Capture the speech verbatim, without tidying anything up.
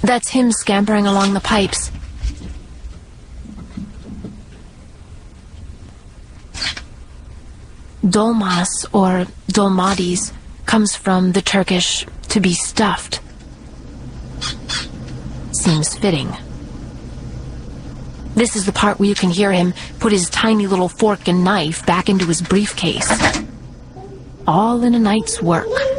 That's him scampering along the pipes. Dolmas, or dolmades, comes from the Turkish to be stuffed. Seems fitting. This is the part where you can hear him put his tiny little fork and knife back into his briefcase. All in a night's work.